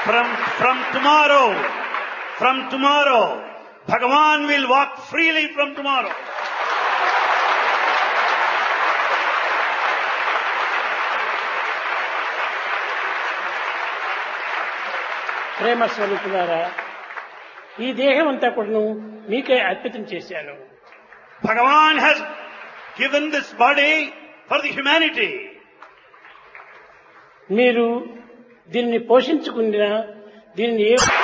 From tomorrow, Bhagavan will walk freely from tomorrow. ప్రేమ స్వరూపులారా, ఈ దేహం అంతా కూడాను మీకే అర్పితం చేశాను. Bhagavan has given this body for the humanity. మీరు దీన్ని పోషించుకున్నా దీన్ని